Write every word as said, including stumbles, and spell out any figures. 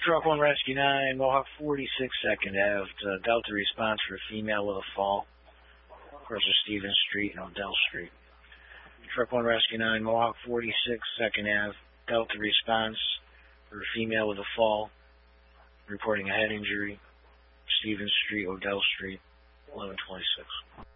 Truck one Rescue nine, Mohawk forty-six, second Ave. Uh, Delta response for a female with a fall across the Stevens Street and Odell Street. Truck one Rescue nine, Mohawk forty-six, second Ave. Delta response for a female with a fall, reporting a head injury, Stevens Street, Odell Street, eleven twenty-six.